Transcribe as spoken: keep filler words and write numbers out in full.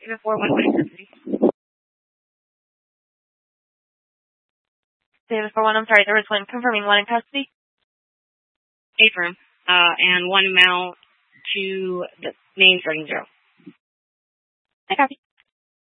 David four one in custody. David four one, I'm sorry, there was one confirming one in custody. Eighth room, uh, and one male to the main starting zero. I copy.